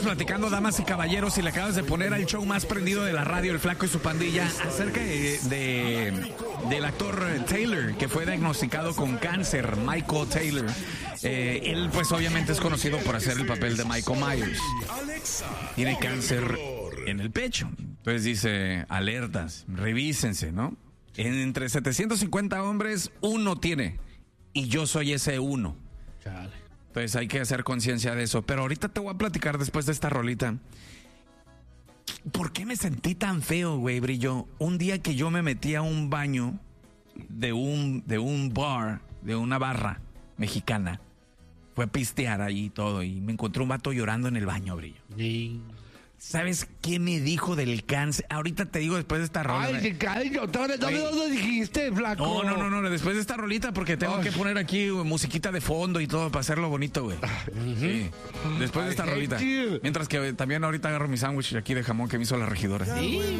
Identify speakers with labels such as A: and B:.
A: platicando, damas y caballeros, y le acabas de poner al show más prendido de la radio, El Flaco y su pandilla, acerca del actor Taylor, que fue diagnosticado con cáncer, Michael Taylor. Él, pues, obviamente es conocido por hacer el papel de Michael Myers. Tiene cáncer en el pecho. Entonces dice, alertas, revísense, ¿no? Entre 750 hombres, uno tiene. Y yo soy ese uno.
B: Chale.
A: Entonces hay que hacer conciencia de eso. Pero ahorita te voy a platicar después de esta rolita. ¿Por qué me sentí tan feo, güey, Brillo? Un día que yo me metí a un baño de un bar, de una barra mexicana. Fue a pistear ahí y todo. Y me encontré un vato llorando en el baño, Brillo.
B: Sí.
A: ¿Sabes qué me dijo del cáncer? Ahorita te digo después de esta rola.
B: Ay, qué cariño. ¿Dónde dijiste, Flaco?
A: No. Después de esta rolita, porque tengo que poner aquí musiquita de fondo y todo para hacerlo bonito, güey. Sí. Después de esta rolita. Mientras que también ahorita agarro mi sándwich aquí de jamón que me hizo la regidora.
B: Sí.